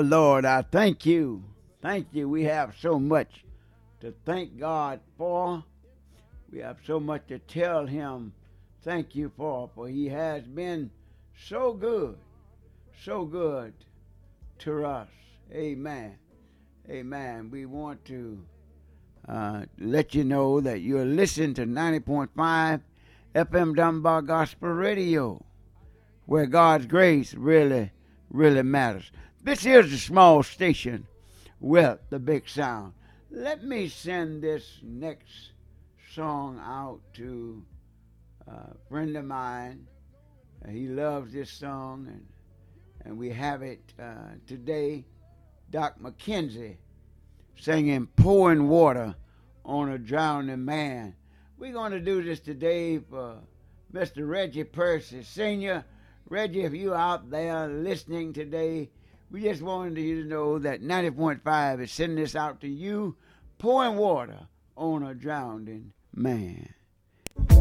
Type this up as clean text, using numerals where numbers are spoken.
Lord, I thank you. Thank you. We have so much to thank God for. We have so much to tell him thank you for he has been so good to us. Amen. Amen. We want to let you know that you're listening to 90.5 FM Dunbar Gospel Radio, where God's grace really, really matters. This is a small station with the big sound. Let me send this next song out to a friend of mine. He loves this song, and we have it today. Doc McKenzie singing Pouring Water on a Drowning Man. We're going to do this today for Mr. Reggie Percy Sr. Reggie, if you're out there listening today, we just wanted you to know that 90.5 is sending this out to you, Pouring Water on a Drowning Man.